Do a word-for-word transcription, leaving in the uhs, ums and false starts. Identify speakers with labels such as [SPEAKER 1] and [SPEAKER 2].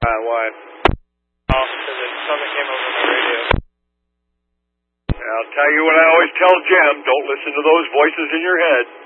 [SPEAKER 1] Uh, why? Oh, because something came over the radio.
[SPEAKER 2] I'll tell you what I always tell Jim, don't listen to those voices in your head.